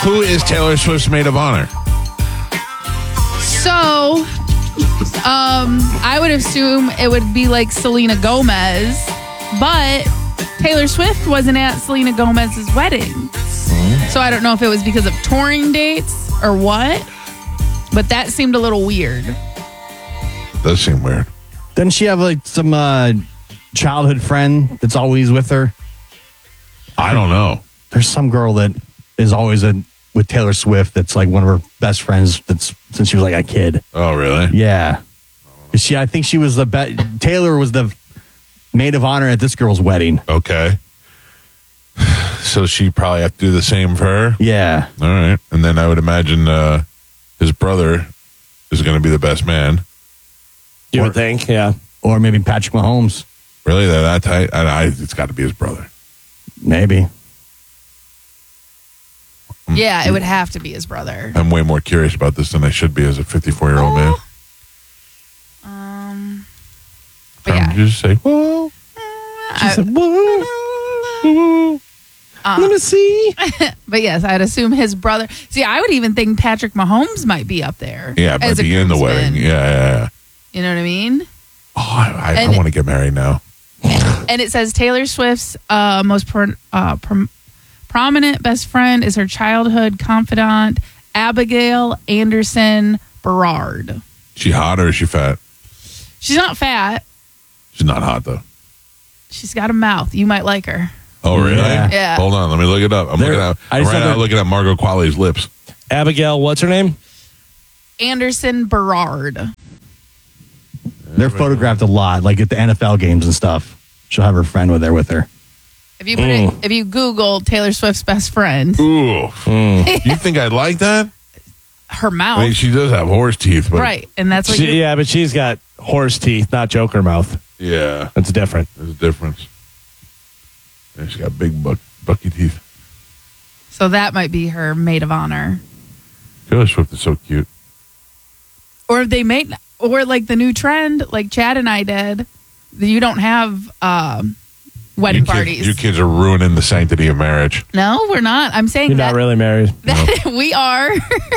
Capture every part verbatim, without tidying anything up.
Who is Taylor Swift's maid of honor? So, um, I would assume it would be like Selena Gomez, but Taylor Swift wasn't at Selena Gomez's wedding. Mm. So I don't know if it was because of touring dates or what, but that seemed a little weird. Does seem weird. Doesn't she have like some uh, childhood friend that's always with her? I don't know. There's some girl that is always a, with Taylor Swift that's like one of her best friends that's since she was like a kid. Oh, really? Yeah. She, I think she was the be- Taylor was the maid of honor at this girl's wedding. Okay. So she probably have to do the same for her? Yeah. All right. And then I would imagine uh, his brother is going to be the best man. You or, would think, yeah. Or maybe Patrick Mahomes. Really? They're that tight? I, I, it's got to be his brother. Maybe. Yeah, it would have to be his brother. I'm way more curious about this than I should be as a fifty-four-year-old man. Um, but Um, yeah. Did you just say, whoa? I- said, whoa. Uh, Let me see. But yes, I'd assume his brother. See, I would even think Patrick Mahomes might be up there. Yeah, might as a be in the groomsman. wedding. Yeah, yeah, yeah. You know what I mean? Oh, I, I, I And- want to get married now. And it says Taylor Swift's uh, most pro- uh, prom- prominent best friend is her childhood confidant, Abigail Anderson Berard. She hot or is she fat? She's not fat. She's not hot, though. She's got a mouth. You might like her. Oh, really? Yeah. Yeah. Hold on. Let me look it up. I'm There- looking at, I I'm just right had now to- looking at Margot Qualley's lips. Abigail, what's her name? Anderson Berard. They're photographed a lot, like at the N F L games and stuff. She'll have her friend with her with her. If you put it, if you Google Taylor Swift's best friend, Ooh. You think I'd like that? her mouth, I mean, she does have horse teeth, but right? And that's what. She, you, yeah, but she's got horse teeth, not Joker mouth. yeah, That's different. there's a difference. And she's got big buck, bucky teeth. So that might be her maid of honor, Taylor Swift is so cute. or if they make, or like the new trend, like Chad and I did. You don't have um, wedding You kids, parties. you kids are ruining the sanctity of marriage. No, we're not. I'm saying You're that, not really married. that we are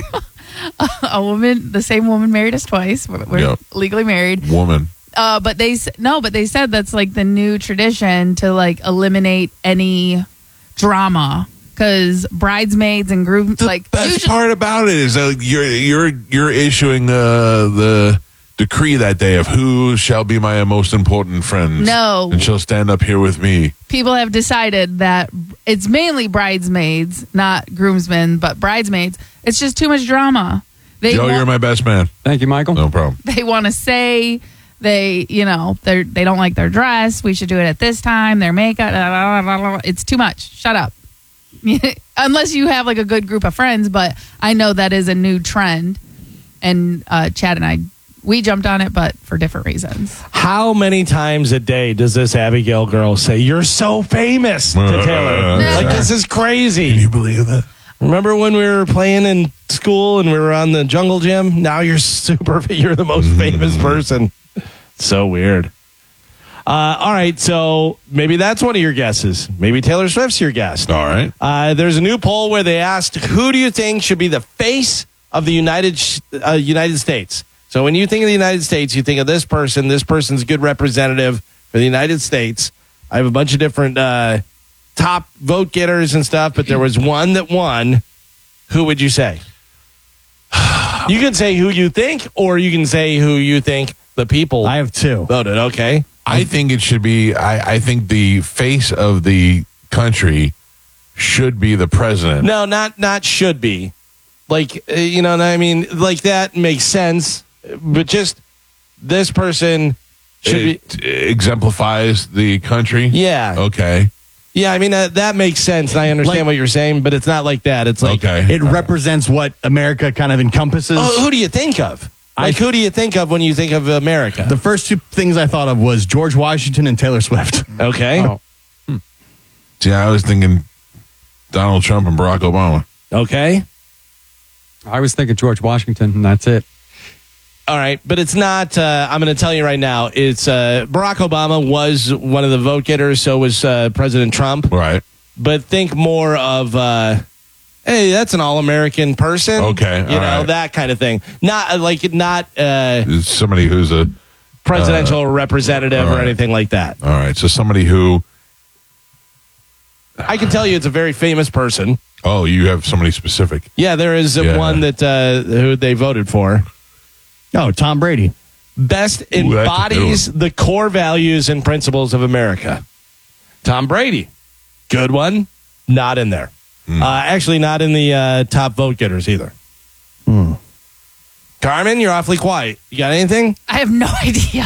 a woman, the same woman married us twice. We're, we're Yep. legally married. Woman. Uh, but they s- no, but they said that's like the new tradition to like eliminate any drama because bridesmaids and grooms The like best usually- part about it is that you're you're you're issuing uh, the decree that day of who shall be my most important friends. No. and she'll stand up here with me. people have decided that it's mainly bridesmaids, not groomsmen, but bridesmaids. It's just too much drama. They Joe, want, you're my best man. Thank you, Michael. No problem. they want to say they, you know, they they don't like their dress. We should do it at this time. Their makeup. Blah, blah, blah, blah. It's too much. Shut up. Unless you have like a good group of friends, but I know that is a new trend, and uh, Chad and I we jumped on it, but for different reasons. How many times a day does this Abigail girl say, "You're so famous" to Taylor? Like, this is crazy. Can you believe that? Remember when we were playing in school and we were on the jungle gym? Now you're super, you're the most famous person. So weird. Uh, all right, so maybe that's one of your guesses. Maybe Taylor Swift's your guess. All right. Uh, there's a new poll where they asked, who do you think should be the face of the United sh- uh, United States? So when you think of the United States, you think of this person. This person's a good representative for the United States. I have a bunch of different uh, top vote getters and stuff, but there was one that won. Who would you say? You can say who you think, or you can say who you think the people I have two. voted. Okay. I think it should be, I, I think the face of the country should be the president. No, not not should be. Like, uh, you know what I mean? Like, that makes sense. But just this person should It be. exemplifies the country. Yeah. Okay. Yeah, I mean, uh, that makes sense. And I understand Like- what you're saying, but it's not like that. It's like, Okay. It represents what America kind of encompasses. oh, who do you think of? Like, I- who do you think of when you think of America? The first two things I thought of was George Washington and Taylor Swift. Okay. Oh. See, I was thinking Donald Trump and Barack Obama. Okay. I was thinking George Washington, and that's it. All right, but it's not. Uh, I'm going to tell you right now. It's uh, Barack Obama was one of the vote getters. So was uh, President Trump. Right. But think more of uh, hey, that's an all-American person. Okay, you all know right. that kind of thing. Not uh, like not uh, Is somebody who's a presidential representative all or right. anything like that. all right. So somebody who I can tell you, it's a very famous person. oh, you have somebody specific. Yeah, there is uh, Yeah. one that uh, who they voted for. Oh, Tom Brady. Best Ooh, that's a good embodies the core values and principles of America. Tom Brady, good one, not in there. Hmm. Uh, actually, not in the uh, top vote getters either. Hmm. Carmen, you're awfully quiet. You got anything? I have no idea.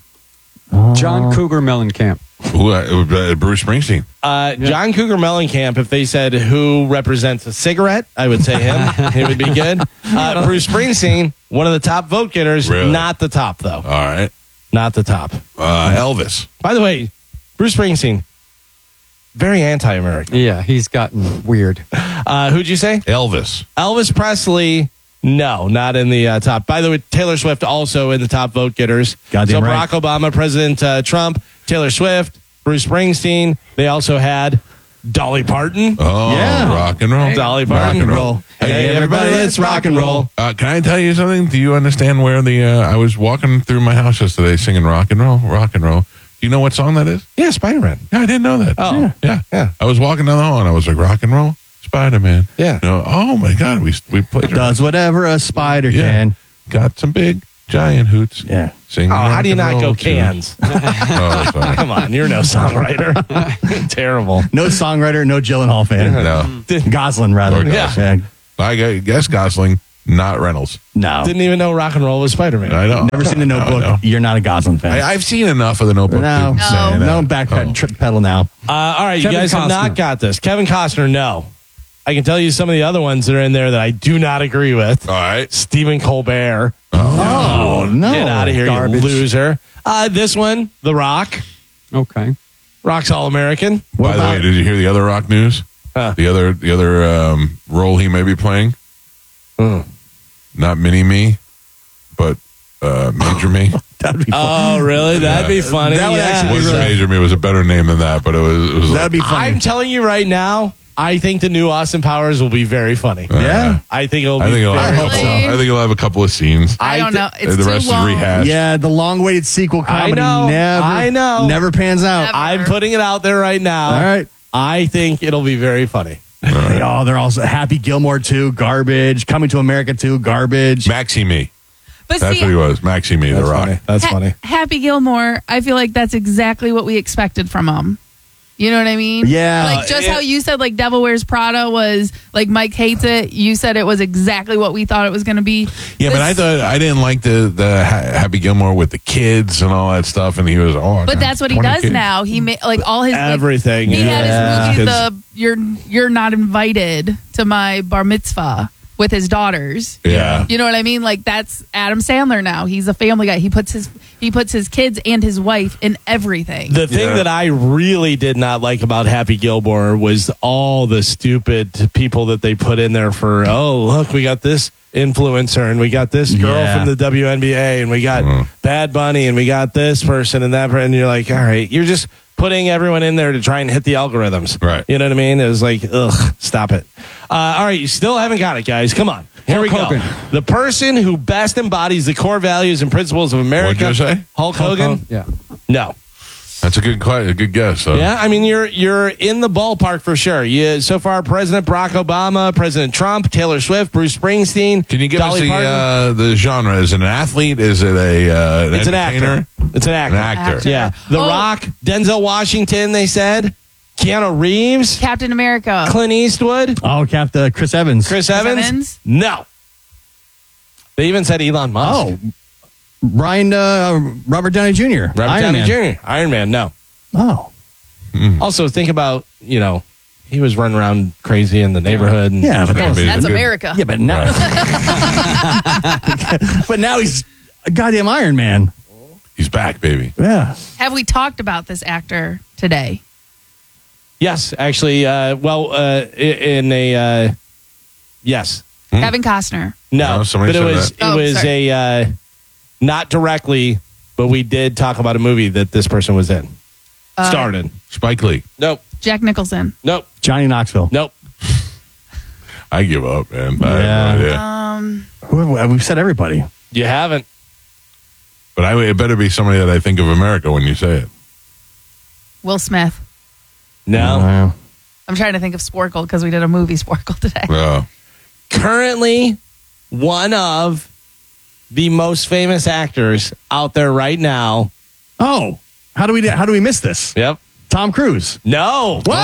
John Cougar Mellencamp. Who, uh, uh, Bruce Springsteen. Uh, John Cougar Mellencamp, if they said who represents a cigarette, I would say him. He would be good. Uh, Bruce Springsteen, one of the top vote getters, Really? not the top, though. All right. Not the top. Uh, Elvis. By the way, Bruce Springsteen, very anti-American. Yeah, he's gotten weird. Uh, who'd you say? Elvis. Elvis Presley, no, not in the uh, top. By the way, Taylor Swift also in the top vote getters. Goddamn so right. Barack Obama, President uh, Trump, Taylor Swift, Bruce Springsteen. They also had Dolly Parton. Oh, Yeah. rock and roll. Dolly Rock Parton. and roll. Hey, everybody, let's rock and roll. Uh, can I tell you something? Do you understand where the? Uh, I was walking through my house yesterday singing rock and roll, rock and roll. Do you know what song that is? Yeah, Spider-Man. Yeah, I didn't know that. Oh. yeah, yeah. Yeah. I was walking down the hall and I was like, rock and roll, Spider Man. Yeah. You know, oh my God, we we played. Does whatever a spider Yeah. can. Got some big giant hoots. Yeah. Singing Oh, how rock do you and not roll go too. cans? Oh, sorry. Come on, you're no songwriter. Terrible. No songwriter, no Gyllenhaal fan. No, Goslin, rather. Or Yeah. I gu- guess Gosling, not Reynolds. No. Didn't even know rock and roll was Spider-Man. I know. Never seen the No, Notebook. no. You're not a Goslin fan. I, I've seen enough of the Notebook. no, to no, say no, that. back Oh. trip pedal now. Uh, all right, you Kevin guys have not Costner. got this. Kevin Costner, no. I can tell you some of the other ones that are in there that I do not agree with. All right. Stephen Colbert. Oh, no. Get out of here, Garbage. you loser. Uh, this one, The Rock. Okay. Rock's All-American. What By the way, about- did you hear the other rock news? Huh. The other, the other um, role he may be playing, Hmm. not Mini Me, but uh, Major Me. That'd be fun. Oh, really? That'd be funny. That would yeah. actually be Wasn't really- Major Me? It was a better name than that, but it was. It was That'd be funny. I'm telling you right now, I think the new Austin Powers will be very funny. like, uh, Yeah. I think it'll be I think he'll have a very couple. Really? I think he'll have a couple of scenes. I don't know. It's and the too rest long. is rehashed. yeah, the long-awaited sequel comedy know, never, I know. never pans out. Never. I'm putting it out there right now. All right. I think it'll be very funny. Oh, they're also Happy Gilmore too, garbage. Coming to America too, garbage. Maxie Me. But That's see, what he was. Maxie Me, That's the Rock. funny. That's Ha- funny. Happy Gilmore, I feel like that's exactly what we expected from him. You know what I mean? Yeah. Like just it- how you said like Devil Wears Prada was like Mike hates it. You said it was exactly what we thought it was going to be. Yeah, but I This- thought I didn't like the the Ha- Happy Gilmore with the kids and all that stuff, and he was oh. I But got that's what he twenty does kids. now. He made like all his like, Everything. he had yeah. his movie, Kids. the you're you're not invited to my bar mitzvah with his daughters. Yeah. You know what I mean? Like that's Adam Sandler now. He's a family guy. He puts his he puts his kids and his wife in everything. The thing Yeah. that I really did not like about Happy Gilmore was all the stupid people that they put in there for, oh, look, we got this influencer and we got this girl Yeah. from the W N B A and we got Mhm. Bad Bunny and we got this person and that person. And you're like, all right, you're just putting everyone in there to try and hit the algorithms. Right. You know what I mean? It was like, ugh, stop it. Uh, all right, you still haven't got it, guys. Come on. Here Hulk we go. Hogan. The person who best embodies the core values and principles of America. What'd you say? Hulk Hogan? Yeah. No. That's a good que- a good guess. So. Yeah, I mean you're you're in the ballpark for sure. You so far, President Barack Obama, President Trump, Taylor Swift, Bruce Springsteen. Can you give Dolly us the Parton. uh, the genre? Is it an athlete? Is it a uh, an It's an entertainer? actor. It's an actor. An actor. Actor. Yeah, The Oh. Rock, Denzel Washington. They said Keanu Reeves, Captain America. Clint Eastwood, Oh, Cap uh, Chris Evans. Chris Evans. Evans? No, they even said Elon Musk. Oh, Brian uh, Robert Downey Junior Robert Iron Downey Man. Junior Iron Man. No. Oh, Also, think about you know he was running around crazy in the neighborhood. And, yeah, but that was, Maybe That's good. America. yeah, but now, but now he's a goddamn Iron Man. He's back, baby. Yeah. Have we talked about this actor today? Yes, actually. Uh, well, uh, i- in a uh, yes. Kevin Costner. No, No, somebody but it said was that. it Oh, was sorry. a uh, not directly, but we did talk about a movie that this person was in. Uh, Started. Spike Lee. Nope. Jack Nicholson. Nope. Johnny Knoxville. Nope. I give up, man. I Yeah. have no idea. Um, Who- We've said everybody. You haven't. But I, it better be somebody that I think of America when you say it. Will Smith. No. Uh, I'm trying to think of Sporkle because we did a movie Sporkle today. Oh. Currently, one of the most famous actors out there right now. oh, how do we how do we miss this? Yep. Tom Cruise. No. What?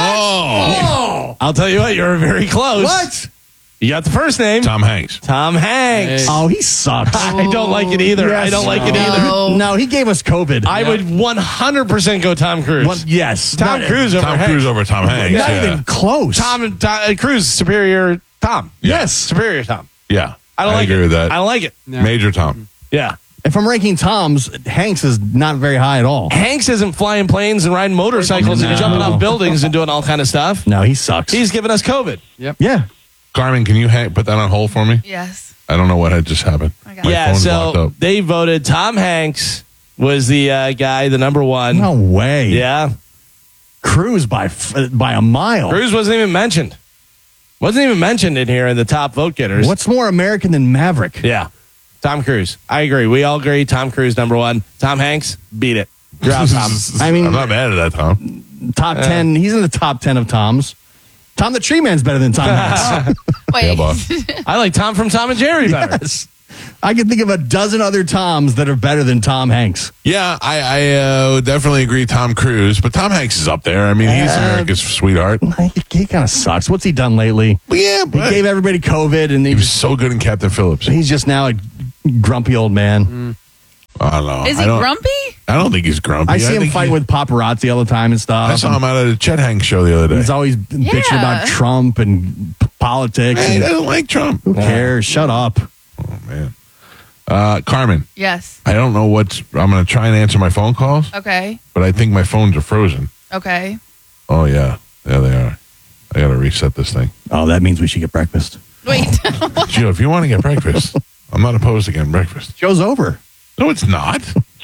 Oh. I'll tell you what, you're very close. What? You got the first name. Tom Hanks. Tom Hanks. Hey. Oh, he sucks. I don't like it either. I Yes. don't like it No. either. No, he gave us COVID. I would one hundred percent go Tom Cruise. One- yes. Tom Not- Cruise over Tom Hanks. Cruise over Tom Hanks. Not yeah. even close. Tom, Tom uh, Cruise, superior Tom. Yes. Superior Tom. Yeah. I don't like agree it. with that. I don't like it. No. Major Tom. Yeah. If I'm ranking Toms, Hanks is not very high at all. Hanks isn't flying planes and riding motorcycles No. and jumping off buildings and doing all kind of stuff. No, he sucks. He's giving us COVID. yeah. Carmen, can you hang, put that on hold for me? Yes. I don't know what had just happened. I got My it. yeah, phone's locked so up. they voted Tom Hanks was the uh, guy, the number one. No way. Yeah. Cruise by f- by a mile. Cruise wasn't even mentioned. Wasn't even mentioned in here in the top vote getters. What's more American than Maverick? Yeah. Tom Cruise. I agree. We all agree. Tom Cruise, number one. Tom Hanks, beat it. You're out, Tom. I mean- I'm not mad at that, Tom. Top ten. He's in the top ten of Toms. Tom the Tree Man's better than Tom Hanks. Wait. Yeah, boss. I like Tom from Tom and Jerry better. Yes. I can think of a dozen other Toms that are better than Tom Hanks. Yeah, I, I uh, would definitely agree Tom Cruise, but Tom Hanks is up there. I mean, he's Uh, America's sweetheart. He, he kind of sucks. What's he done lately? But yeah, He but gave everybody COVID, and he he was was, so good in Captain Phillips. he's just now a grumpy old man. I don't know. Is I he don't, grumpy? I don't think he's grumpy. I see him think fighting he- with paparazzi all the time and stuff. I saw him out at a Chet Hanks show the other day. He's always bitching about Trump and p- politics. Hey, he and doesn't like Trump. who cares? Shut up. Oh, man. Uh, Carmen, Yes. I don't know what's. I'm going to try and answer my phone calls, Okay. but I think my phones are frozen. Okay. Oh, yeah. Yeah, they are. I got to reset this thing. Oh, that means we should get breakfast. Wait. Gio, if you want to get breakfast, I'm not opposed to getting breakfast. Show's over. No, it's not.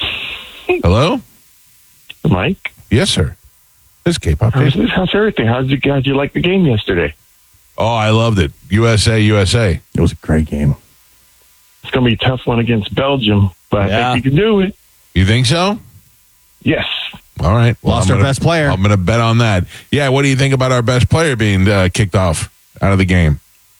Hello? Mike, Yes, sir. This is K-pop. how's, Jason. how's everything? How'd you, how'd you like the game yesterday? Oh, I loved it. U S A, U S A. It was a great game. It's going to be a tough one against Belgium, but Yeah. I think you can do it. You think so? Yes. All right. Lost I'm our gonna- best player. I'm going to bet on that. Yeah, what do you think about our best player being uh, kicked off out of the game?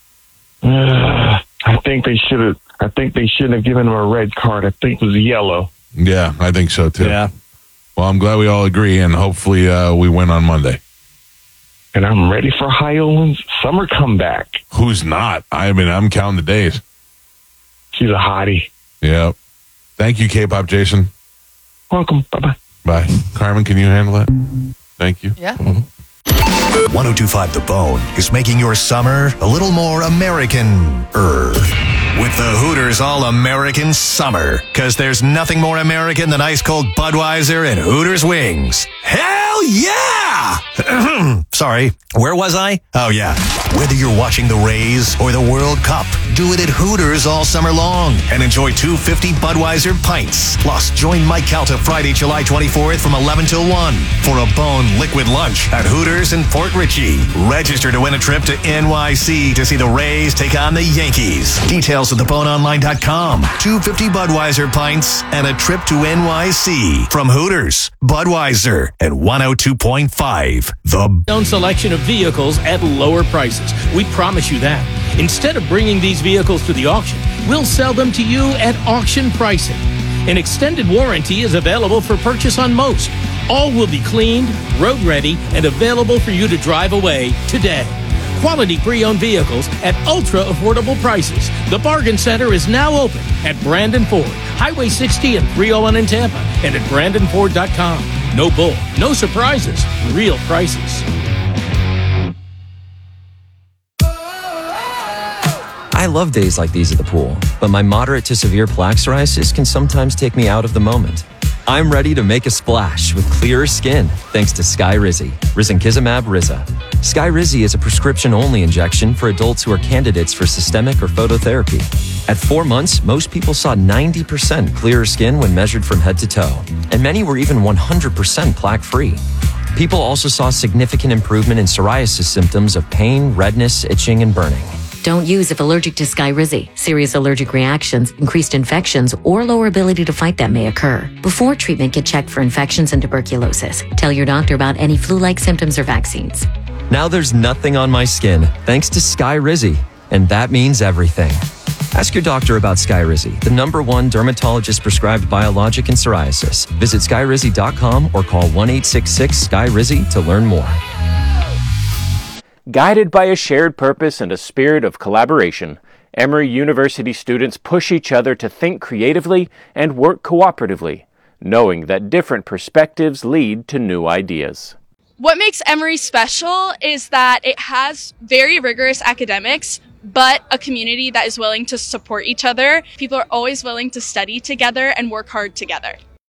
Uh, I think they should have. I think they shouldn't have given him a red card. I think it was yellow. Yeah, I think so, too. Yeah. Well, I'm glad we all agree, and hopefully uh, we win on Monday. And I'm ready for Hyolin's summer comeback. Who's not? I mean, I'm counting the days. She's a hottie. Yeah. Thank you, K-pop Jason. Welcome. Bye bye. Bye. Carmen, can you handle that? Thank you. Yeah. one oh two point five The Bone is making your summer a little more American-er. With the Hooters All-American Summer. Because there's nothing more American than ice-cold Budweiser and Hooters wings. Hell yeah! Sorry, where was I? Oh, yeah. Whether you're watching the Rays or the World Cup, do it at Hooters all summer long and enjoy two fifty Budweiser pints. Plus, join Mike Calta Friday, July twenty-fourth from eleven till one for a Bone liquid lunch at Hooters in Port Richey. Register to win a trip to N Y C to see the Rays take on the Yankees. Details at the bone online dot com. two fifty Budweiser pints and a trip to N Y C from Hooters, Budweiser, and one oh two point five The Own selection of vehicles at lower prices. We promise you that. Instead of bringing these vehicles to the auction, we'll sell them to you at auction pricing. An extended warranty is available for purchase on most. All will be cleaned, road ready, and available for you to drive away today. Quality pre-owned vehicles at ultra affordable prices. The Bargain Center is now open at Brandon Ford, Highway sixty and three oh one in Tampa, and at brandon ford dot com. No bull, no surprises, real prices. I love days like these at the pool, but my moderate to severe plaque psoriasis can sometimes take me out of the moment. I'm ready to make a splash with clearer skin thanks to Skyrizi, Risankizumab Riza. Skyrizi is a prescription-only injection for adults who are candidates for systemic or phototherapy. At four months, most people saw ninety percent clearer skin when measured from head to toe, and many were even one hundred percent plaque-free. People also saw significant improvement in psoriasis symptoms of pain, redness, itching, and burning. Don't use if allergic to Skyrizi. Serious allergic reactions, increased infections, or lower ability to fight them may occur. Before treatment, get checked for infections and tuberculosis. Tell your doctor about any flu-like symptoms or vaccines. Now there's nothing on my skin thanks to Skyrizi, and that means everything. Ask your doctor about Skyrizi, the number one dermatologist-prescribed biologic in psoriasis. Visit skyrizi dot com or call one eight six six sky rizi to learn more. Guided by a shared purpose and a spirit of collaboration, Emory University students push each other to think creatively and work cooperatively, knowing that different perspectives lead to new ideas. What makes Emory special is that it has very rigorous academics, but a community that is willing to support each other. People are always willing to study together and work hard together.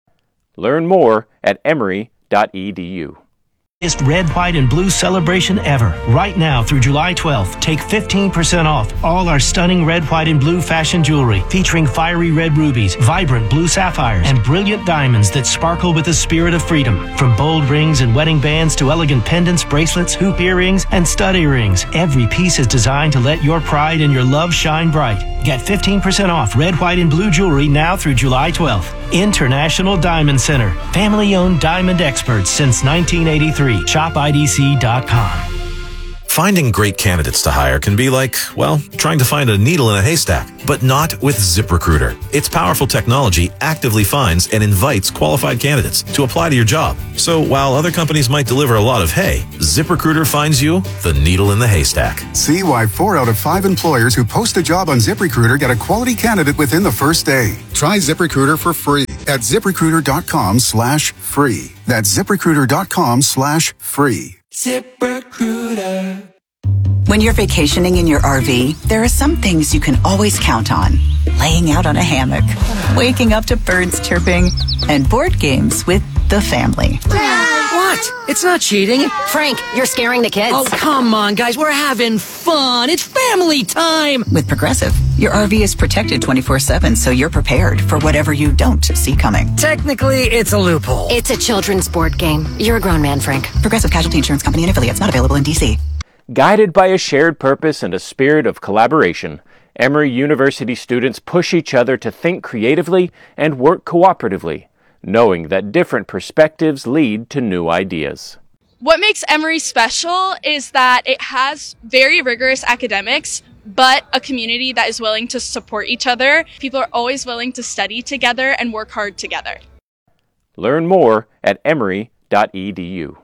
Learn more at emory dot e d u. Red, white, and blue celebration ever. Right now through July twelfth, take fifteen percent off all our stunning red, white, and blue fashion jewelry featuring fiery red rubies, vibrant blue sapphires, and brilliant diamonds that sparkle with the spirit of freedom. From bold rings and wedding bands to elegant pendants, bracelets, hoop earrings, and stud earrings, every piece is designed to let your pride and your love shine bright. Get fifteen percent off red, white, and blue jewelry now through July twelfth. International Diamond Center. Family-owned diamond experts since nineteen eighty-three. shop I D C dot com. Finding great candidates to hire can be like, well, trying to find a needle in a haystack, but not with ZipRecruiter. Its powerful technology actively finds and invites qualified candidates to apply to your job. So while other companies might deliver a lot of hay, ZipRecruiter finds you the needle in the haystack. See why four out of five employers who post a job on ZipRecruiter get a quality candidate within the first day. Try ZipRecruiter for free at ZipRecruiter.com slash free. That's ZipRecruiter.com slash free. ZipRecruiter. When you're vacationing in your R V, there are some things you can always count on. Laying out on a hammock, waking up to birds chirping, and board games with the family. What? It's not cheating. Frank, you're scaring the kids. Oh, come on, guys. We're having fun. It's family time. With Progressive, your R V is protected twenty-four seven, so you're prepared for whatever you don't see coming. Technically, it's a loophole. It's a children's board game. You're a grown man, Frank. Progressive Casualty Insurance Company and affiliates, not available in D C. Guided by a shared purpose and a spirit of collaboration, Emory University students push each other to think creatively and work cooperatively, knowing that different perspectives lead to new ideas. What makes Emory special is that it has very rigorous academics, but a community that is willing to support each other. People are always willing to study together and work hard together. Learn more at emory dot e d u.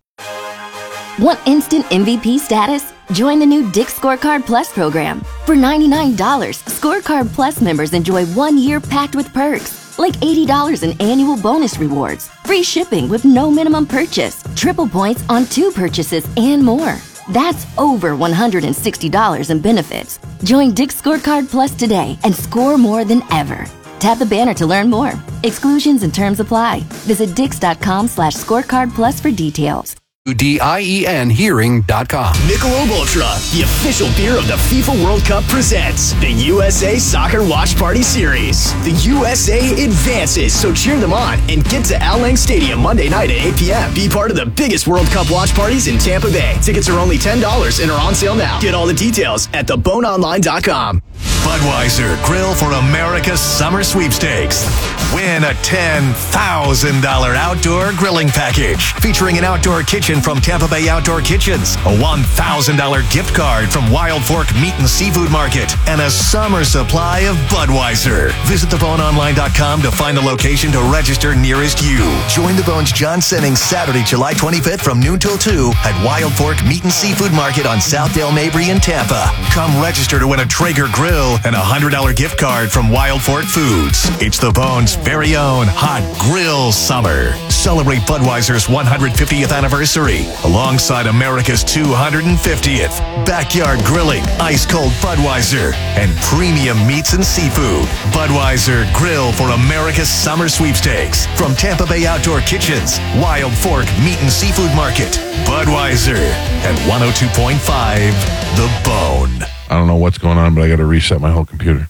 Want instant M V P status? Join the new Dick's Scorecard Plus program. For ninety-nine dollars, Scorecard Plus members enjoy one year packed with perks, like eighty dollars in annual bonus rewards, free shipping with no minimum purchase, triple points on two purchases, and more. That's over one hundred sixty dollars in benefits. Join Dick's Scorecard Plus today and score more than ever. Tap the banner to learn more. Exclusions and terms apply. Visit dix.com slash scorecard plus for details. D I E N hearing dot com. Michelob Ultra, the official beer of the FIFA World Cup, presents the U S A Soccer Watch Party Series. The U S A advances, so cheer them on and get to Al Lang Stadium Monday night at eight p.m. Be part of the biggest World Cup watch parties in Tampa Bay. Tickets are only ten dollars and are on sale now. Get all the details at the bone online dot com. Budweiser Grill for America's Summer Sweepstakes. Win a ten thousand dollars outdoor grilling package featuring an outdoor kitchen from Tampa Bay Outdoor Kitchens, a one thousand dollars gift card from Wild Fork Meat and Seafood Market, and a summer supply of Budweiser. Visit the bone online dot com to find the location to register nearest you. Join the Bones John Sennings Saturday, July twenty-fifth from noon till two at Wild Fork Meat and Seafood Market on Southdale Mabry in Tampa. Come register to win a Traeger grill and a one hundred dollars gift card from Wild Fork Foods. It's the Bones' very own Hot Grill Summer. Celebrate Budweiser's one hundred fiftieth anniversary alongside America's two hundred fiftieth. Backyard grilling, ice-cold Budweiser, and premium meats and seafood. Budweiser Grill for America's Summer Sweepstakes from Tampa Bay Outdoor Kitchens, Wild Fork Meat and Seafood Market. Budweiser at one oh two point five The Bone. I don't know what's going on, but I got to reset my whole computer.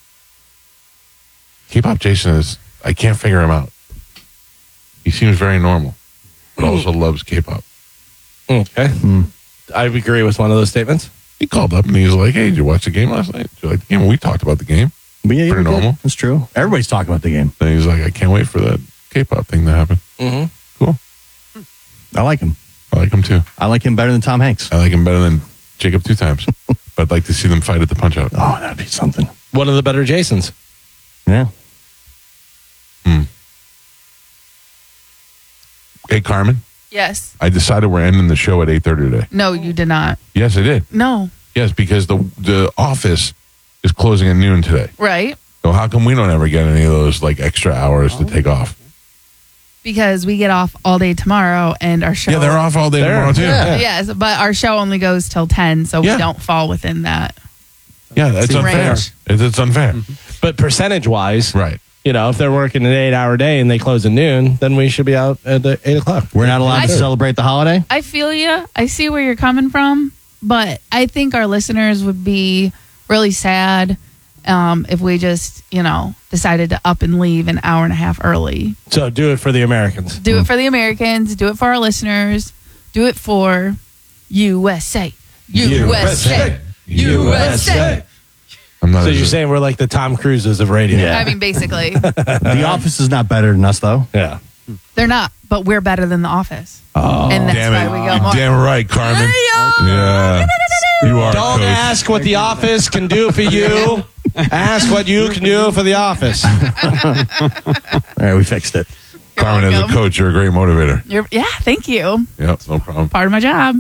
K-pop Jason is, I can't figure him out. He seems very normal, but also loves K-pop. Okay. Mm. I agree with one of those statements. He called up and he was like, "Hey, did you watch the game last night? Did you like the game?" We talked about the game. But yeah, Pretty we did. normal. That's true. Everybody's talking about the game. And he's like, "I can't wait for that K-pop thing to happen." Mm-hmm. Cool. I like him. I like him too. I like him better than Tom Hanks. I like him better than Jacob two times. But I'd like to see them fight at the Punch Out. Oh, that'd be something. One of the better Jasons. Yeah. Hmm. Hey, Carmen. Yes. I decided we're ending the show at eight thirty today. No, you did not. Yes, I did. No. Yes, because the the office is closing at noon today. Right. So how come we don't ever get any of those like extra hours to take off? Because we get off all day tomorrow and our show. Yeah, they're off all day They're- tomorrow too. yeah. Yes, but our show only goes till ten, so Yeah. we don't fall within that. Yeah, that's unfair. Range. It's, it's unfair. But percentage-wise, Right. you know, if they're working an eight-hour day and they close at noon, then we should be out at the eight o'clock. We're not allowed I- to celebrate the holiday? I feel you. I see where you're coming from, but I think our listeners would be really sad um, if we just, you know, decided to up and leave an hour and a half early. So do it for the Americans. Do it for the Americans. Do it for our listeners. Do it for U S A. U S A. U S A. I'm not So as- you're saying we're like the Tom Cruises of radio? I mean, basically, The Office is not better than us, though. Yeah. they're not, but we're better than The Office. Oh, and that's Damn why it. we go You're more. damn right, Carmen. Yeah. You are. Don't coach. ask what the office can do for you. Ask what you can do for the office. All right, we fixed it. Carmen, as a welcome. coach, you're a great motivator. You're, yeah, thank you. Yep, no problem. Part of my job.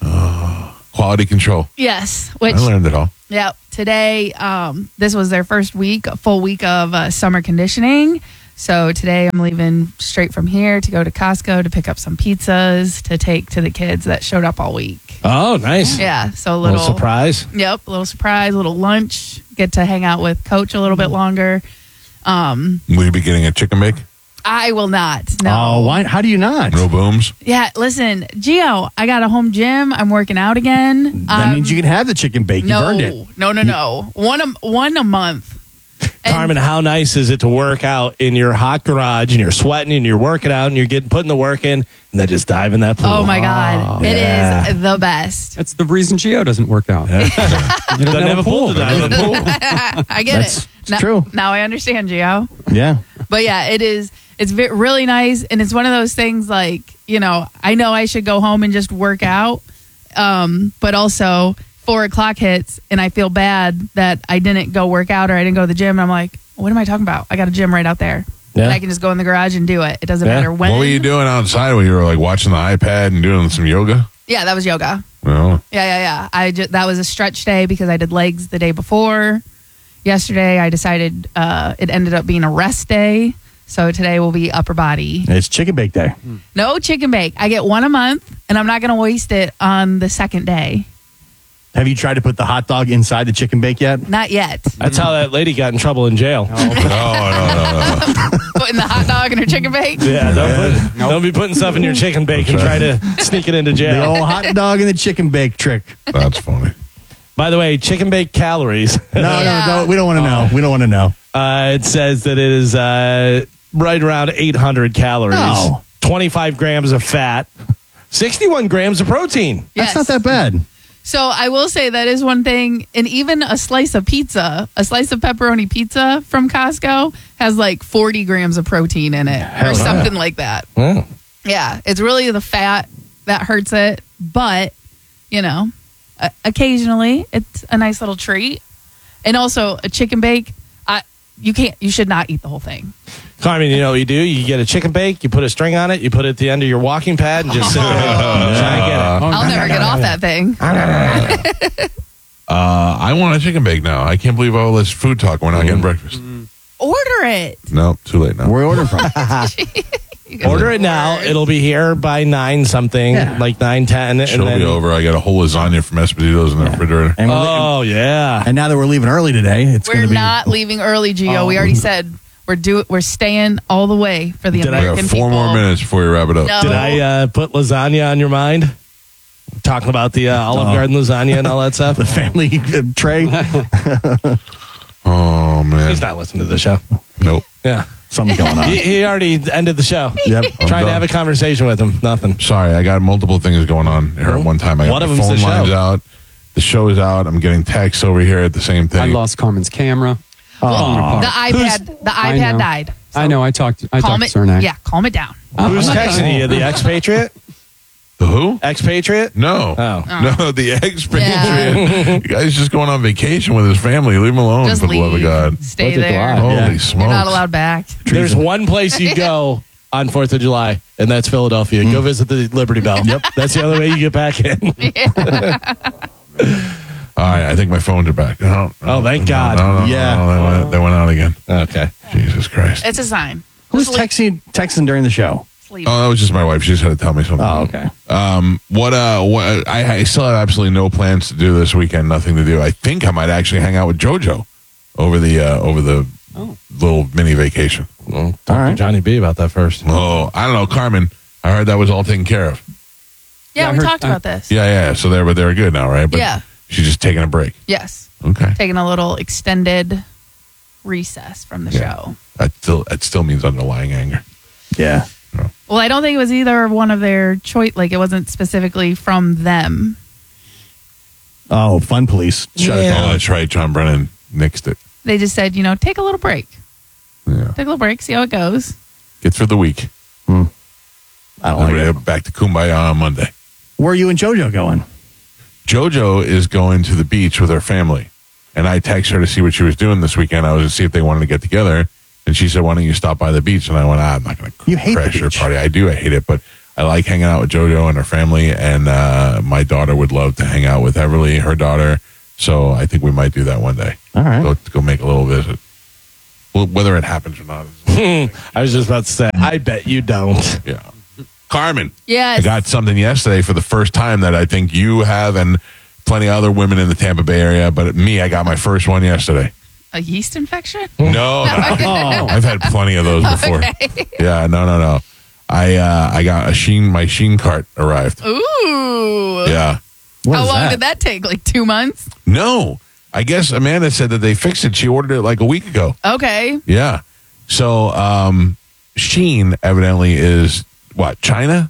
Quality control. Yes, which I learned it all. yeah. Today, um, this was their first week, a full week of uh, summer conditioning. So today, I'm leaving straight from here to go to Costco to pick up some pizzas to take to the kids that showed up all week. Oh, nice. Yeah, so a Little, little, surprise. Yep, a little surprise, a little lunch. Get to hang out with Coach a little bit longer. Um, Will you be getting a chicken bake? I will not. No. Oh, why? How do you not? No booms. Yeah, listen, Gio, I got a home gym. I'm working out again. That Um, means you can have the chicken bake. no, You earned it. no, no, no. One a one a month. And- Carmen, how nice is it to work out in your hot garage and you're sweating and you're working out and you're getting putting the work in and then just dive in that pool? Oh my God, it yeah. is the best. That's the reason Gio doesn't work out. You Doesn't don't have a pool to dive in. I get That's- it. it's now, true. Now I understand, Gio. Yeah. But yeah, it is. It's ve- really nice, and it's one of those things like, you know, I know I should go home and just work out, um, but also four o'clock hits, and I feel bad that I didn't go work out or I didn't go to the gym. And I'm like, what am I talking about? I got a gym right out there, Yeah. and I can just go in the garage and do it. It doesn't Yeah. matter when. What were you doing outside when you were like watching the iPad and doing some yoga? Yeah, that was yoga. No. Yeah, yeah, yeah. I just, that was a stretch day because I did legs the day before. Yesterday, I decided uh, it ended up being a rest day. So today will be upper body. It's chicken bake day. No chicken bake. I get one a month, and I'm not going to waste it on the second day. Have you tried to put the hot dog inside the chicken bake yet? Not yet. That's how that lady got in trouble in jail. Oh, no, no, no. Putting the hot dog in her chicken bake. Yeah, don't, put, don't be putting stuff in your chicken bake and try to sneak it into The jail. old hot dog and the chicken bake trick. That's funny. By the way, chicken bake calories. No, Yeah. no, no. We don't want to know. We don't want to know. Uh, it says that it is uh, right around eight hundred calories, No. twenty-five grams of fat, sixty-one grams of protein. Yes. That's not that bad. So I will say that is one thing, and even a slice of pizza, a slice of pepperoni pizza from Costco has like forty grams of protein in it, or something like that. Oh. Yeah, it's really the fat that hurts it, but you know, uh, occasionally it's a nice little treat. And also a chicken bake, I you can't, you should not eat the whole thing. Carmen, you know what you do? You get a chicken bake, you put a string on it, you put it at the end of your walking pad, and just sit there and try and get it. I'll never get off that thing. Uh, I want a chicken bake now. I can't believe all this food talk. We're not getting breakfast. Order it. No, too late now. Where order from? Order it now. It'll be here by nine something, Yeah. like nine ten. Show'll be over. I got a whole lasagna from Esposito's in the refrigerator. And, we're Oh yeah. and now that we're leaving early today, it's going We're to be not leaving early, Gio. We already said we're do we're staying all the way for the Did I- We American got four people. more minutes before we wrap it up. No. Did I uh, put lasagna on your mind? Talking about the uh, Olive Oh. Garden lasagna and all that stuff. the family uh, tray. Oh, man. He's not listening to the show. Nope. Yeah. Something going on. He, he already ended the show. Yep. I'm Trying to done. have a conversation with him. Nothing. Sorry, I got multiple things going on here at one time. I got One my of them's phone the lines show. out. The show is out. I'm getting texts over here at the same thing. I lost Carmen's camera. Well, the iPad, the I iPad know. died. I know. I talked. I Calm talked it. to Cernak. Yeah, calm it down. Who's texting you? The expatriate? The who? Expatriate? No. Oh. No, the expatriate. The guy's just going on vacation with his family. Leave him alone, Just for the love of leave. God. Stay there. Holy You're smokes. not allowed back. There's one place you go on fourth of July, and that's Philadelphia. Go visit the Liberty Bell. Yep. That's the other way you get back in. All right, I think my phones are back. No, no, Oh, thank no, God. No, no, no, Yeah. no, they, went, they went out again. Okay. Jesus Christ. It's a sign. Who's texting texting during the show? Sleep. Oh, that was just my wife. She just had to tell me something. Oh, okay. Um, what? Uh, what? I, I still have absolutely no plans to do this weekend. Nothing to do. I think I might actually hang out with JoJo over the uh, over the little mini vacation. Well, talk to Johnny B about that first. Oh, I don't know, Carmen. I heard that was all taken care of. Yeah, I we heard- talked about this. Yeah, yeah. So they're but they're good now, right? But Yeah. She's just taking a break. Yes. Okay. Taking a little extended recess from the Yeah. show. That still that still means underlying anger. Yeah. Well, I don't think it was either one of their choice. Like, it wasn't specifically from them. Oh, Fun Police. Shut it Oh, down. that's right. John Brennan nixed it. They just said, you know, take a little break. Yeah. Take a little break, see how it goes. Get through the week. I don't like it. Back to Kumbaya on Monday. Where are you and JoJo going? JoJo is going to the beach with her family. And I texted her to see what she was doing this weekend. I was to see if they wanted to get together. And she said, why don't you stop by the beach? And I went, ah, I'm not going to You hate the crash your beach. party. I do. I hate it. But I like hanging out with JoJo and her family. And uh, my daughter would love to hang out with Everly, her daughter. So I think we might do that one day. All right. Go, go make a little visit. Well, whether it happens or not. is- I was just about to say, I bet you don't. Yeah. Carmen. Yes. I got something yesterday for the first time that I think you have and plenty of other women in the Tampa Bay area. But me, I got my first one yesterday. A yeast infection? No, I've had plenty of those before. Okay. Yeah, no, no, no. I uh, I got a Sheen. My Sheen cart arrived. Ooh. Yeah. How long did that take? Like two months? No, I guess Amanda said that they fixed it. She ordered it like a week ago. Okay. Yeah. So um, Sheen evidently is what, China?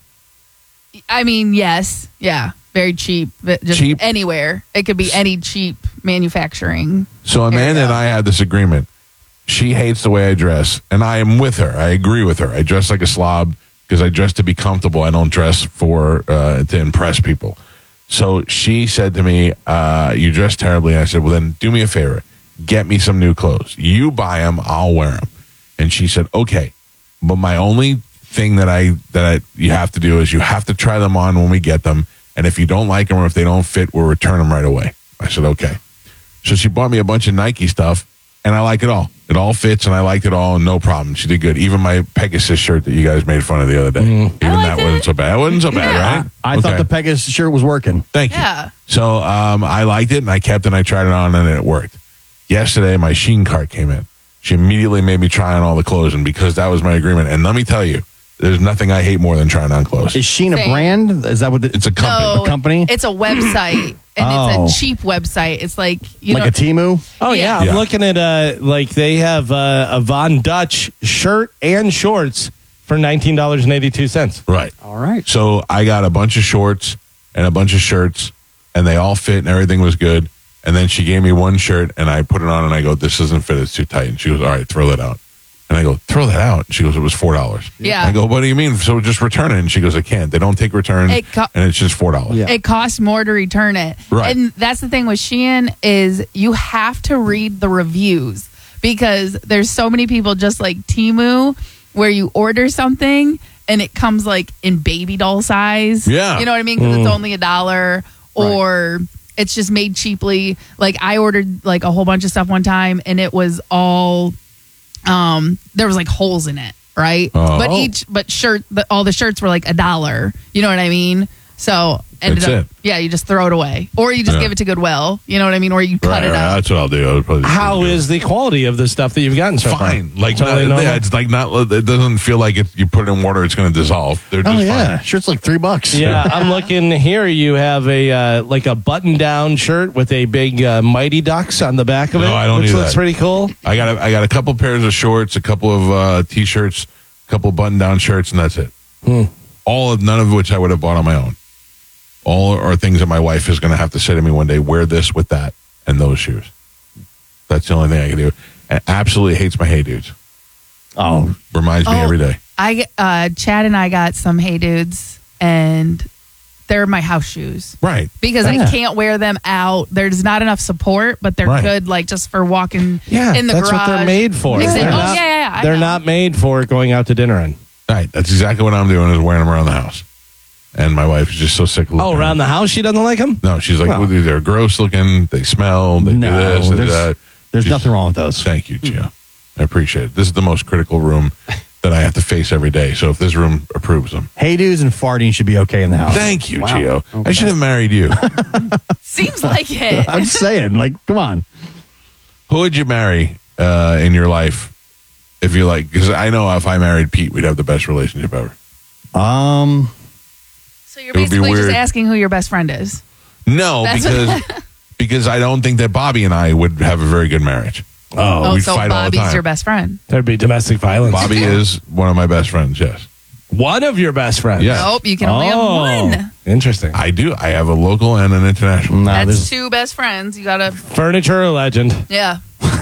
I mean, yes. Yeah. Very cheap. But just Cheap? anywhere. It could be any cheap manufacturing. So Amanda and I had this agreement. She hates the way I dress, and I am with her. I agree with her. I dress like a slob because I dress to be comfortable. I don't dress for uh, to impress people. So she said to me, uh, "You dress terribly." And I said, "Well, then do me a favor. Get me some new clothes. You buy them, I'll wear them." And she said, "Okay, but my only thing that I that I, you have to do is you have to try them on when we get them, and if you don't like them or if they don't fit, we'll return them right away." I said, "Okay." So she bought me a bunch of Nike stuff, and I like it all. It all fits, and I liked it all, and no problem. She did good. Even my Pegasus shirt that you guys made fun of the other day. Even that wasn't so bad. It wasn't so bad, right? I thought the Pegasus shirt was working. Thank you. Yeah. So um, I liked it, and I kept it, and I tried it on, and it worked. Yesterday, my Sheen cart came in. She immediately made me try on all the clothes, and because that was my agreement. And let me tell you, there's nothing I hate more than trying on clothes. Is Sheen a Same. brand? Is that what the, It's a company. No, a company? It's a website, and Oh. it's a cheap website. It's like, you like know, a Temu? Oh yeah, I'm Yeah. looking at uh like they have uh, a Von Dutch shirt and shorts for nineteen dollars and eighty two cents. Right. All right. So I got a bunch of shorts and a bunch of shirts, and they all fit, and everything was good. And then she gave me one shirt, and I put it on, and I go, "This doesn't fit. It's too tight." And she goes, "All right, throw that out." And I go, "Throw that out." And she goes, "It was four dollars." Yeah. I go, "What do you mean? So just return it?" And she goes, "I can't. They don't take returns, It co- and it's just four dollars." Yeah. it costs more to return it. Right. And that's the thing with Shein is you have to read the reviews because there's so many people just like Temu where you order something and it comes like in baby doll size. Yeah. You know what I mean? Because it's only a dollar or it's just made cheaply. Like I ordered like a whole bunch of stuff one time and it was all um there was like holes in it, right? Oh. But each but shirt the, all the shirts were like a dollar. You know what I mean? So ended That's up it. yeah, you just throw it away. Or you just Yeah. give it to Goodwill. You know what I mean? Or you cut Right, it right. out. That's what I'll do. I'll probably just How do it. is the quality of the stuff that you've gotten so far? fine? Like Totally not, normal? yeah, it's like not. It doesn't feel like it. You put it in water, it's going to dissolve. They're just Oh, yeah. fine. Shirt's like three bucks. Yeah, I'm looking here. You have a uh, like a button-down shirt with a big uh, Mighty Ducks on the back of it. No, I don't which need looks that. pretty cool. I got a, I got a couple pairs of shorts, a couple of uh, t-shirts, a couple button-down shirts, and that's it. Hmm. All of none of which I would have bought on my own. all are things that my wife is going to have to say to me one day. Wear this with that and those shoes. That's the only thing I can do. And absolutely hates my Hey Dudes. Oh, reminds me Oh. every day. I uh, Chad and I got some Hey Dudes, and they're my house shoes. Right. Because Yeah. I can't wear them out. There's not enough support, but they're Right. good, like just for walking Yeah, in the that's garage. what they're made for. Exactly. They're Oh, not, yeah, yeah, yeah. I they're know. not made for going out to dinner in. Right. That's exactly what I'm doing is wearing them around the house. And my wife is just so sick of looking Oh, at around the house, she doesn't like them? No, she's like, Well. well, they're gross looking. They smell. They No, do this. They do there's- that. there's She's- nothing wrong with those. Thank you, Gio. I appreciate it. This is the most critical room that I have to face every day. So if this room approves them. Hey dudes and farting should be okay in the house. Thank you, Wow. Gio. I Okay. should have married you. Seems like it. I'm just saying, like, come on. Who would you marry uh, in your life if you like? Because I know if I married Pete, we'd have the best relationship ever. Um, So you're It would be basically just weird. asking who your best friend is. No, That's- because because I don't think that Bobby and I would have a very good marriage. Oh, we'd so fight all the Bobby's time. your best friend. There'd be domestic violence. Bobby is one of my best friends. Yes. One of your best friends? Yes. Nope, you can only Oh, have one. Interesting. I do. I have a local and an international. That's two best friends. You gotta, Furniture or legend? yeah.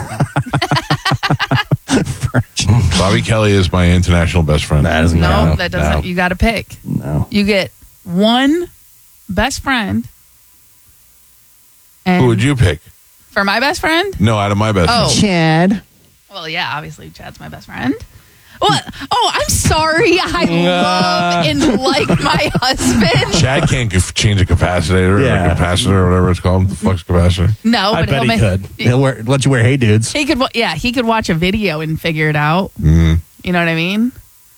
Bobby Kelly is my international best friend. That doesn't No, that doesn't. You got to pick. No. You get one best friend. And Who would you pick? for my best friend? No, out of my best Oh. friends. Chad. Well, yeah, obviously Chad's my best friend. What? Oh, I'm sorry. I love and like my husband. Chad can't c- change a capacitor Yeah. or a capacitor or whatever it's called. The flux capacitor. No, I but bet he'll he make, could. He'll wear, let you wear Hey Dudes. He could. wa- Yeah, he could watch a video and figure it out. Mm. You know what I mean?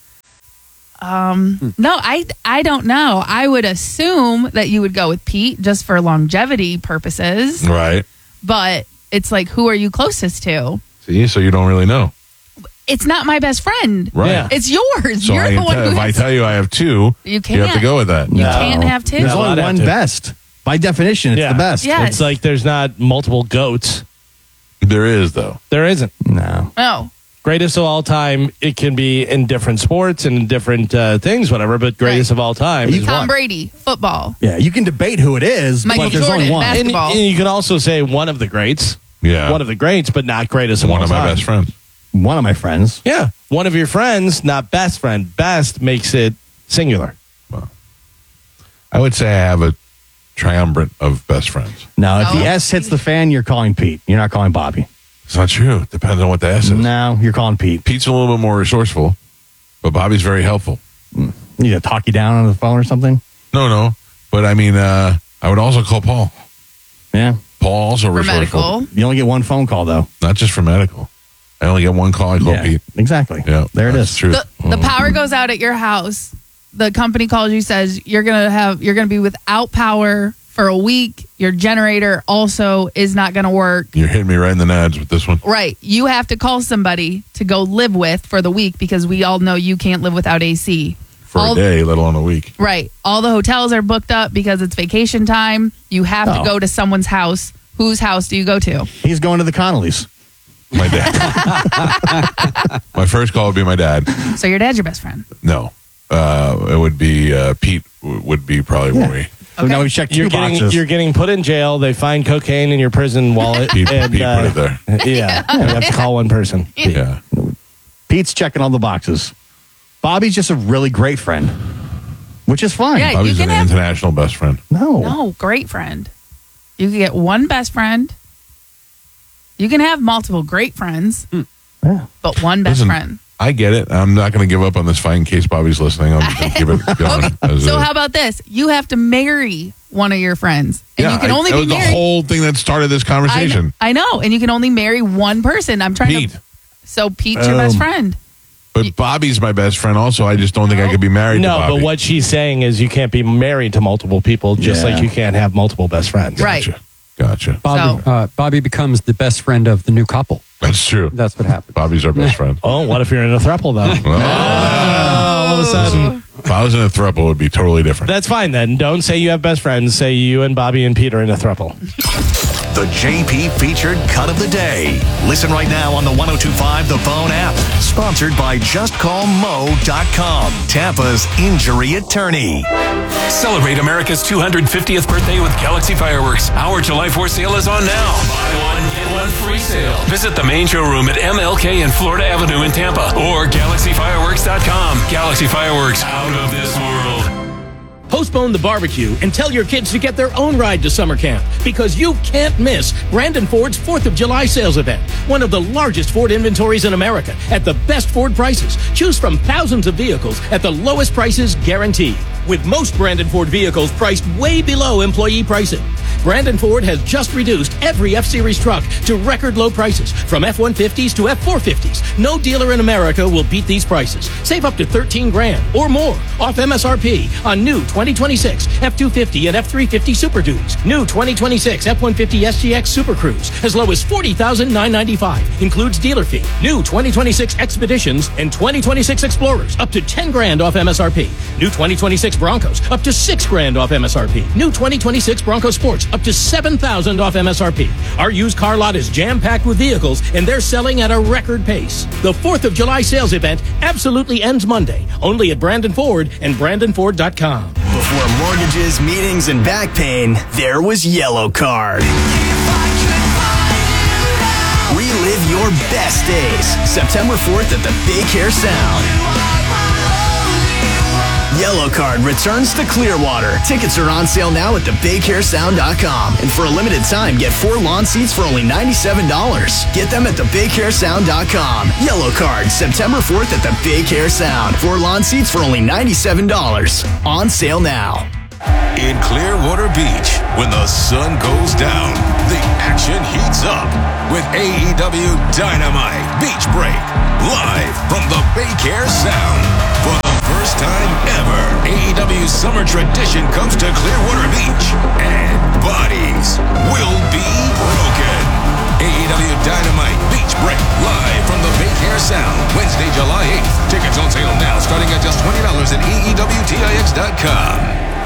Um, no, I I don't know. I would assume that you would go with Pete just for longevity purposes, Right. but it's like, who are you closest to? See, so you don't really know. It's not my best friend. Right. Yeah. It's yours. So You're I the can one tell, who if I has- tell you I have two, You you have to can't. go with that. You can't have two. There's You're only allowed to one have two. best. By definition, it's Yeah. the best. Yes. It's like there's not multiple goats. There is, though. There isn't. No. No. Greatest of all time, it can be in different sports and different uh, things, whatever, but greatest of all time is Tom one. Brady, football. Yeah, you can debate who it is, Michael but there's Jordan, only one. And, basketball. and you could also say one of the greats. Yeah. One of the greats, but not greatest of One all of my time. best friends. One of my friends. Yeah. One of your friends, not best friend. Best makes it singular. I would say I have a triumvirate of best friends. Now, if Oh. the S hits the fan, you're calling Pete. You're not calling Bobby. It's not true. Depends on what the S is. No, you're calling Pete. Pete's a little bit more resourceful, but Bobby's very helpful. You need to talk you down on the phone or something? No, no. But I mean, uh, I would also call Paul. Yeah. Paul also For resourceful. medical. You only get one phone call, though. Not just for medical. I only get one call. I call Yeah, Pete. exactly. Yeah, There it that's is. True. The, the power goes out at your house. The company calls you, says you're gonna have you're gonna be without power for a week. Your generator also is not gonna work. You're hitting me right in the nads with this one. Right. You have to call somebody to go live with for the week because we all know you can't live without A C. For All- a day, let alone a week. Right. All the hotels are booked up because it's vacation time. You have Oh. to go to someone's house. Whose house do you go to? He's going to the Connollys. My dad. My first call would be my dad. So your dad's your best friend. No. Uh, it would be uh, Pete w- would be probably where we. So now we checked You're two getting, boxes. you're getting put in jail. They find cocaine in your prison wallet. Pete, and, Pete uh, put it there. Yeah. You have to call one person. Yeah. Pete's checking all the boxes. Bobby's just a really great friend, which is fine. Yeah, you Bobby's can an have- international best friend. No. No, great friend. You can get one best friend. You can have multiple great friends, Yeah. but one best Listen, friend. I get it. I'm not going to give up on this fight in case Bobby's listening. I'm going to keep it going. as So a- how about this? You have to marry one of your friends, and yeah, you can I- only that be was the married. whole thing that started this I, conversation. I know, and you can only marry one person. I'm trying Pete. to. So Pete's your best Um, friend. But Bobby's my best friend also. I just don't think I could be married No, to Bobby. but what she's saying is you can't be married to multiple people, just Yeah. like you can't have multiple best friends. Right. Gotcha. Gotcha. Bobby, So- uh, Bobby becomes the best friend of the new couple. That's true. That's what happens. Bobby's our best friend. Oh, what if you're in a throuple, though? Oh, all of a sudden. if I was in a throuple, it would be totally different. That's fine then. Don't say you have best friends. Say you and Bobby and Peter in a throuple. the J P featured cut of the day. Listen right now on the one oh two point five The Bone app. Sponsored by just call mo dot com, Tampa's injury attorney. Celebrate America's two hundred fiftieth birthday with Galaxy Fireworks. Our July fourth sale is on now. Buy one, get one free sale. Visit the main showroom at M L K and Florida Avenue in Tampa or galaxy fireworks dot com. Galaxy Fireworks, out of this world. Postpone the barbecue and tell your kids to get their own ride to summer camp because you can't miss Brandon Ford's fourth of July sales event. One of the largest Ford inventories in America at the best Ford prices. Choose from thousands of vehicles at the lowest prices guaranteed. With most Brandon Ford vehicles priced way below employee pricing. Brandon Ford has just reduced every F-Series truck to record low prices, from F one fifties to F four fifties. No dealer in America will beat these prices. Save up to thirteen grand or more off M S R P on new twenty twenty-six F two fifty and F three fifty Super Duties. New twenty twenty-six F one fifty S G X Super Cruise as low as forty thousand nine hundred ninety-five dollars. Includes dealer fee. New twenty twenty-six Expeditions and twenty twenty-six Explorers up to ten grand off M S R P. New twenty twenty-six Broncos up to six grand off M S R P. New twenty twenty-six Bronco Sports up to seven thousand off M S R P. Our used car lot is jam-packed with vehicles and they're selling at a record pace. The fourth of July sales event absolutely ends Monday, only at Brandon Ford and brandon ford dot com. Before mortgages, meetings, and back pain, there was Yellow Card. Relive your best days. September fourth at the Big Hair Sound. Yellow Card returns to Clearwater. Tickets are on sale now at the big hair sound dot com. And for a limited time, get four lawn seats for only ninety-seven dollars. Get them at the big hair sound dot com. Yellow Card, September fourth at the Big Hair Sound. Four lawn seats for only ninety-seven dollars. On sale now. In Clearwater Beach, when the sun goes down, the action heats up with A E W Dynamite Beach Break, live from the Big Hair Sound. For the first time ever, A E W's summer tradition comes to Clearwater Beach, and bodies will be broken. A E W Dynamite Beach Break, live from the Big Hair Sound, Wednesday, July eighth. Tickets on sale now, starting at just twenty dollars at A E W Tix dot com.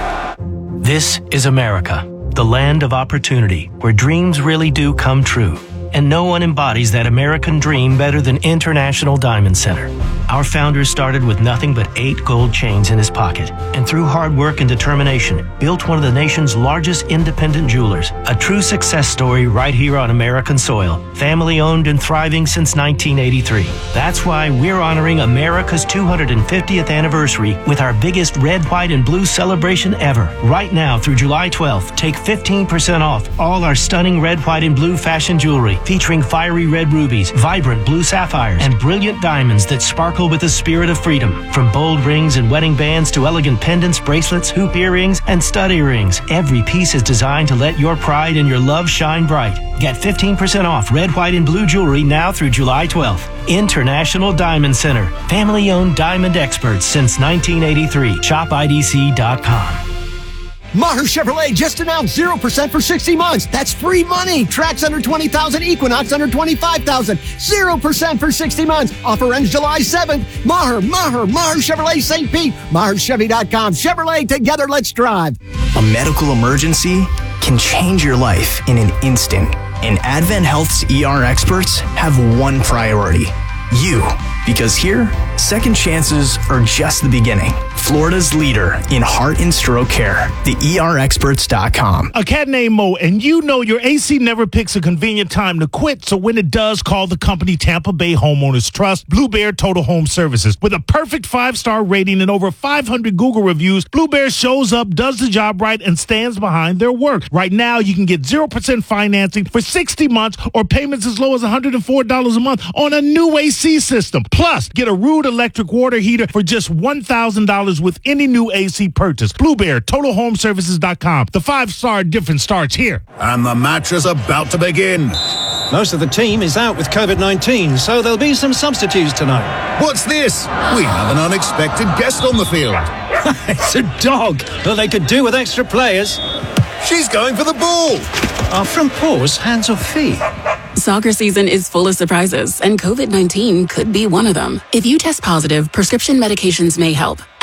This is America, the land of opportunity, where dreams really do come true. And no one embodies that American dream better than International Diamond Center. Our founder started with nothing but eight gold chains in his pocket, and through hard work and determination, built one of the nation's largest independent jewelers. A true success story right here on American soil. Family owned and thriving since nineteen eighty-three. That's why we're honoring America's two hundred fiftieth anniversary with our biggest red, white, and blue celebration ever. Right now through July twelfth, take fifteen percent off all our stunning red, white, and blue fashion jewelry, featuring fiery red rubies, vibrant blue sapphires, and brilliant diamonds that sparkle with the spirit of freedom. From bold rings and wedding bands to elegant pendants, bracelets, hoop earrings, and stud earrings, every piece is designed to let your pride and your love shine bright. Get fifteen percent off red, white, and blue jewelry now through July twelfth. International Diamond Center. Family-owned diamond experts since nineteen eighty-three. shop I D C dot com. Maher Chevrolet just announced zero percent for sixty months. That's free money. Tracks under twenty thousand, Equinox under twenty-five thousand. zero percent for sixty months. Offer ends July seventh. Maher, Maher, Maher Chevrolet Saint Pete. Maher Chevy dot com. Chevrolet, together let's drive. A medical emergency can change your life in an instant. And Advent Health's E R experts have one priority. You. Because here, second chances are just the beginning. Florida's leader in heart and stroke care, the E R experts dot com. A cat named Mo, and you know your A C never picks a convenient time to quit, so when it does, call the company Tampa Bay Homeowners Trust, Blue Bear Total Home Services. With a perfect five-star rating and over five hundred Google reviews, Blue Bear shows up, does the job right, and stands behind their work. Right now, you can get zero percent financing for sixty months or payments as low as one hundred four dollars a month on a new A C system. Plus, get a Rude electric water heater for just one thousand dollars with any new A C purchase. Blue Bear Total Home Services dot com. The five-star difference starts here. And the match is about to begin. Most of the team is out with COVID nineteen, so there'll be some substitutes tonight. What's this? We have an unexpected guest on the field. It's a dog. Well, they could do with extra players. She's going for the ball. Our front paws, hands or feet? Soccer season is full of surprises, and COVID nineteen could be one of them. If you test positive, prescription medications may help.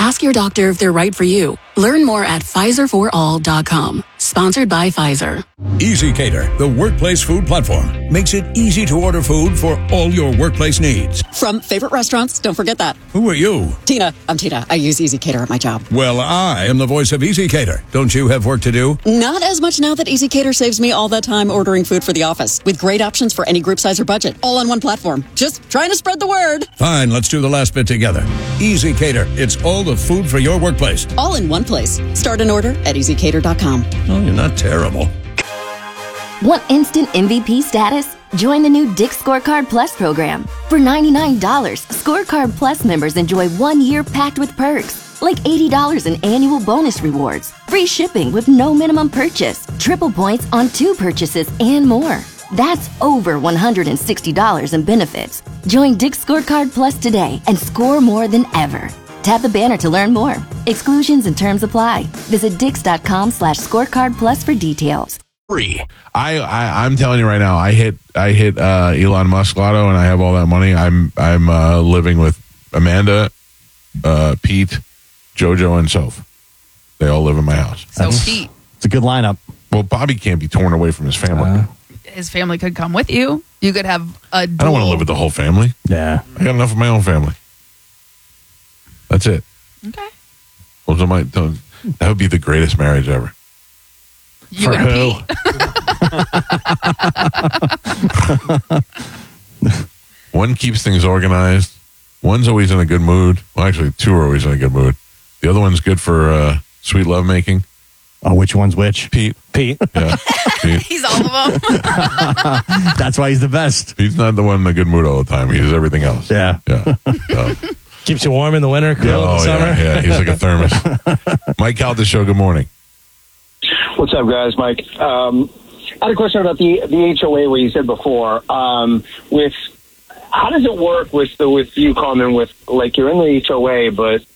Ask your doctor if they're right for you. Learn more at Pfizer for all dot com. Sponsored by Pfizer. Easy Cater, the workplace food platform, makes it easy to order food for all your workplace needs. From favorite restaurants, don't forget that. Who are you? Tina. I'm Tina. I use Easy Cater at my job. Well, I am the voice of Easy Cater. Don't you have work to do? Not as much now that Easy Cater saves me all that time ordering food for the office, with great options for any group size or budget, all on one platform. Just trying to spread the word. Fine, let's do the last bit together. Easy Cater, it's all the food for your workplace. All in one place. Start an order at easy cater dot com. Oh, you're not terrible. Want instant M V P status? Join the new Dick's Scorecard Plus program. For ninety-nine dollars, Scorecard Plus members enjoy one year packed with perks, like eighty dollars in annual bonus rewards, free shipping with no minimum purchase, triple points on two purchases, and more. That's over one hundred sixty dollars in benefits. Join Dick's Scorecard Plus today and score more than ever. Tap the banner to learn more. Exclusions and terms apply. Visit dix.com slash scorecard plus for details. I, I I'm telling you right now, I hit I hit uh, Elon Musk lotto and I have all that money. I'm I'm uh, living with Amanda, uh, Pete, JoJo, and Soph. They all live in my house. So Pete, it's a good lineup. Well, Bobby can't be torn away from his family. Uh, his family could come with you. You could have a I don't want to live with the whole family. Yeah, I got enough of my own family. That's it. Okay. Well, so my, that would be the greatest marriage ever. You For and who? Pete. One keeps things organized. One's always in a good mood. Well, actually, two are always in a good mood. The other one's good for uh, sweet lovemaking. Oh, which one's which? Pete. Pete. Yeah. Pete. He's all of them. That's why he's the best. He's not the one in a good mood all the time. He's everything else. Yeah. Yeah. So. Keeps you warm in the winter, cool Yeah, in the oh, summer. yeah, yeah, he's like a thermos. Mike Calda Show, good morning. What's up, guys? Mike. Um, I had a question about the the H O A, where you said before. Um, with how does it work with the with you, Coleman? With like you're in the H O A, but